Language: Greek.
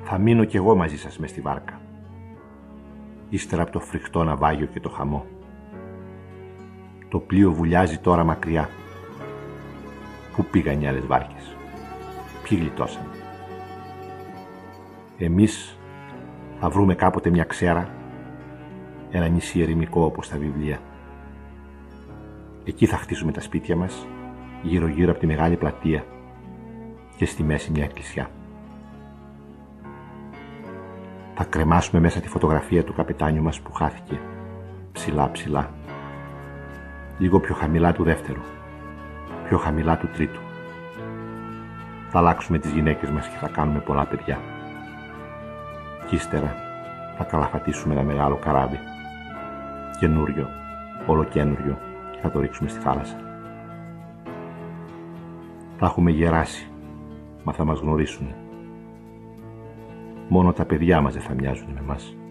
Θα μείνω κι εγώ μαζί σας μες στη βάρκα, ύστερα από το φρικτό ναυάγιο και το χαμό. Το πλοίο βουλιάζει τώρα μακριά. Πού πήγαν οι άλλες βάρκες? Ποιοι γλιτώσαν? Εμείς θα βρούμε κάποτε μια ξέρα, ένα νησί ερημικό όπως τα βιβλία. Εκεί θα χτίσουμε τα σπίτια μας, γύρω-γύρω από τη μεγάλη πλατεία και στη μέση μια εκκλησιά. Θα κρεμάσουμε μέσα τη φωτογραφία του καπετάνιου μας που χάθηκε, ψηλά-ψηλά. Λίγο πιο χαμηλά του δεύτερου, πιο χαμηλά του τρίτου. Θα αλλάξουμε τις γυναίκες μας και θα κάνουμε πολλά παιδιά. Κι ύστερα θα καλαφατίσουμε ένα μεγάλο καράβι, καινούριο, ολοκένουριο, και θα το ρίξουμε στη θάλασσα. Θα έχουμε γεράσει, μα θα μας γνωρίσουν. Μόνο τα παιδιά μας δεν θα μοιάζουν με μας.